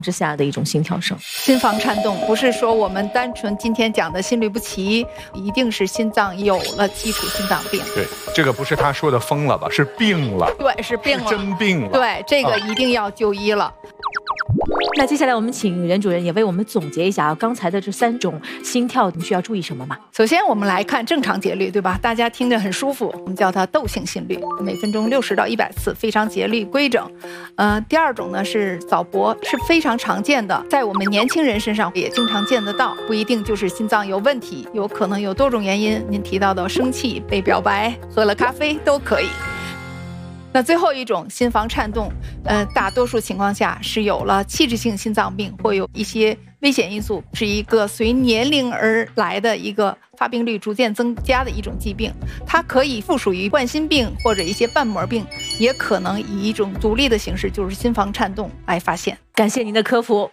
之下的一种心跳声。 心房颤动不是说我们单纯今天讲的心律不齐，一定是心脏有了基础心脏病。 对，这个不是他说的疯了吧，是病了。 对，是病了， 是真病了。 对，这个一定要就医了。 那接下来我们请任主任也为我们总结一下刚才的这3种心跳，你需要注意什么吗？ 首先我们来看正常节律，对吧？大家听着很舒服，我们叫它窦性心律，每分钟60到100次，非常节律规整。第二种呢是早搏，是非常常见的，在我们年轻人身上也经常见得到，不一定就是心脏有问题，有可能有多种原因。您提到的生气、被表白、喝了咖啡都可以。那最后一种心房颤动，大多数情况下是有了器质性心脏病，或有一些危险因素，是一个随年龄而来的一个发病率逐渐增加的一种疾病。它可以附属于冠心病或者一些瓣膜病，也可能以一种独立的形式，就是心房颤动来发现。 感谢您的科普。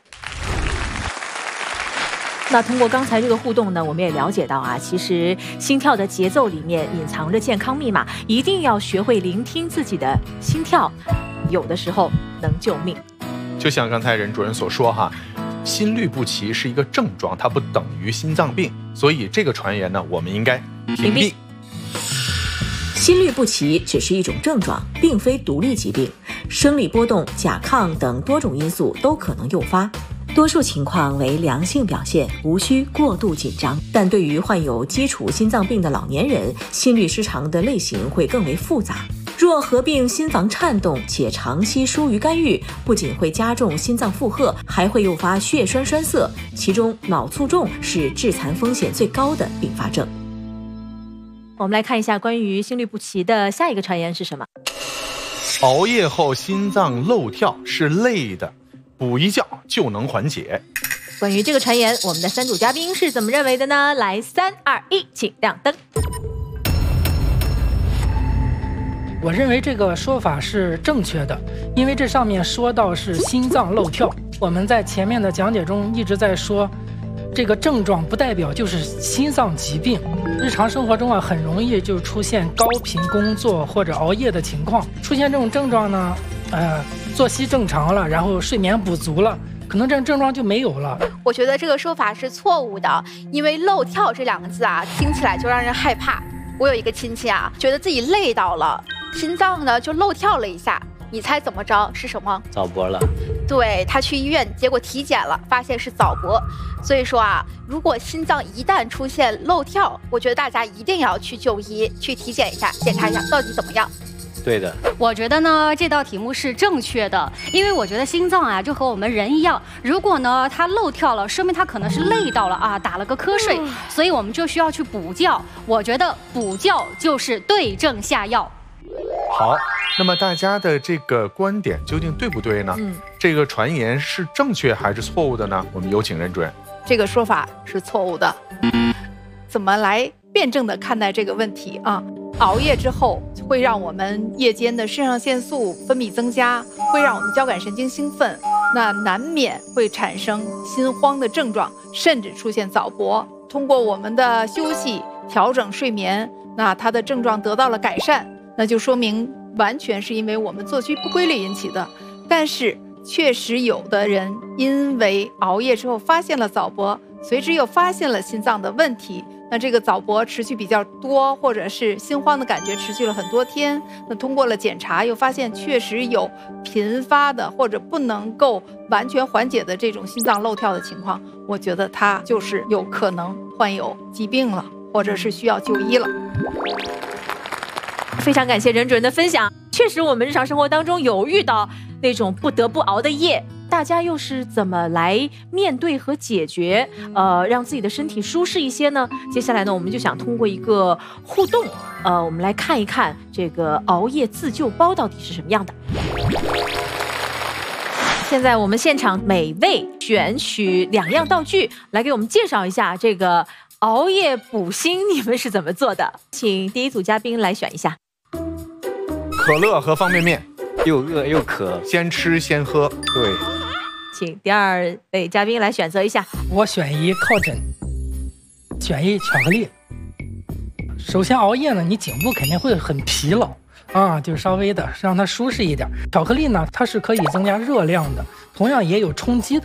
那通过刚才这个互动呢，我们也了解到啊，其实心跳的节奏里面隐藏着健康密码，一定要学会聆听自己的心跳，有的时候能救命。 就像刚才任主任所说哈，心律不齐是一个症状，它不等于心脏病，所以这个传言呢，我们应该屏蔽。 心律不齐只是一种症状，并非独立疾病，生理波动、甲亢等多种因素都可能诱发。多数情况为良性表现，无需过度紧张。但对于患有基础心脏病的老年人，心律失常的类型会更为复杂。若合并心房颤动且长期疏于干预，不仅会加重心脏负荷，还会诱发血栓栓塞，其中脑卒中是致残风险最高的并发症。 我们来看一下关于心律不齐的下一个传言是什么？ 熬夜后心脏漏跳是累的，补一觉就能缓解。 关于这个传言，我们的3组嘉宾是怎么认为的呢？来，3、2、1，请亮灯。 我认为这个说法是正确的，因为这上面说到是心脏漏跳，我们在前面的讲解中一直在说，这个症状不代表就是心脏疾病。日常生活中啊，很容易就出现高频工作或者熬夜的情况。出现这种症状呢，作息正常了，然后睡眠补足了，可能这种症状就没有了。 我觉得这个说法是错误的，因为漏跳这2个字啊，听起来就让人害怕。我有一个亲戚啊，觉得自己累到了，心脏呢就漏跳了一下，你猜怎么着？是什么？ 早搏了。 对，他去医院，结果体检了，发现是早搏。所以说啊，如果心脏一旦出现漏跳，我觉得大家一定要去就医，去体检一下，检查一下到底怎么样。 对的， 我觉得呢，这道题目是正确的，因为我觉得心脏啊，就和我们人一样，如果呢它漏跳了，说明它可能是累到了啊，打了个瞌睡，所以我们就需要去补觉。我觉得补觉就是对症下药。 好，那么大家的这个观点究竟对不对呢？这个传言是正确还是错误的呢？我们有请任主任。 这个说法是错误的，怎么来辩证的看待这个问题啊？熬夜之后会让我们夜间的肾上腺素分泌增加，会让我们交感神经兴奋，那难免会产生心慌的症状，甚至出现早搏。通过我们的休息调整睡眠，那它的症状得到了改善，那就说明完全是因为我们作息不规律引起的。但是确实有的人因为熬夜之后发现了早搏，随之又发现了心脏的问题，那这个早搏持续比较多，或者是心慌的感觉持续了很多天，那通过了检查又发现确实有频发的或者不能够完全缓解的这种心脏漏跳的情况，我觉得他就是有可能患有疾病了，或者是需要就医了。 非常感谢任主任的分享。确实我们日常生活当中有遇到那种不得不熬的夜，大家又是怎么来面对和解决，让自己的身体舒适一些呢？接下来呢，我们就想通过一个互动，我们来看一看这个熬夜自救包到底是什么样的。现在我们现场每位选取2样道具来给我们介绍一下这个熬夜补锌你们是怎么做的，请第一组嘉宾来选一下。 可乐和方便面， 又饿又渴， 先吃先喝。对， 请第2位嘉宾来选择一下。 我选一靠枕，选一巧克力。首先熬夜呢，你颈部肯定会很疲劳啊，就稍微的让它舒适一点。巧克力呢，它是可以增加热量的，同样也有充饥的